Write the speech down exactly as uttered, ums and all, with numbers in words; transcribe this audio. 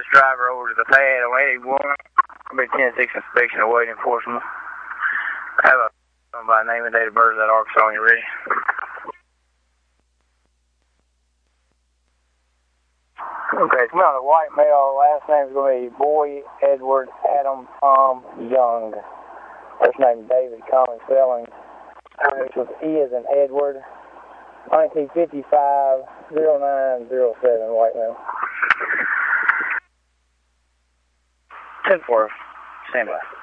driver over to the pad on eighty-one. I'll be ten six inspection awaiting enforcement. I have a by name and date of birth of that Arkansas when you're ready. Okay, it's on the white male. Last name's going to be Boy Edward Adam Tom Young. First name David Common spelling. This was E as in Edward. nineteen fifty-five oh nine oh seven, white male. ten four, stand by.